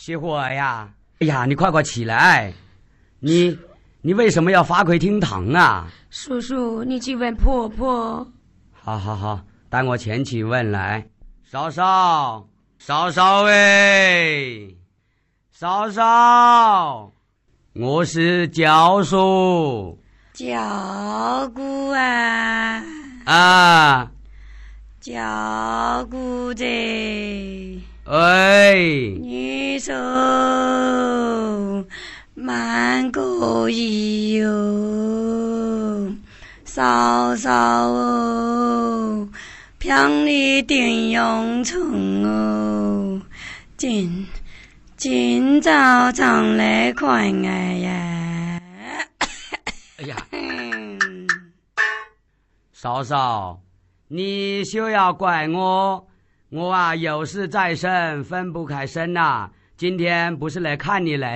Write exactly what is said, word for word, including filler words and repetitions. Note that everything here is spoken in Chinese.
熄火呀！哎呀，你快快起来！你你为什么要发跪厅堂啊？ 叔叔，你去问婆婆。 好好好，带我前去问来。嫂嫂，嫂嫂喂，嫂嫂，我是教叔。 教姑啊啊， 教姑子。 哎， 你手蛮可以哟，嫂嫂哦，평리定永城哦，今今早上来看哎呀， 哎呀，嫂嫂，你休要怪我。我啊，有事在身，分不开身呐、啊。今天不是来看你来。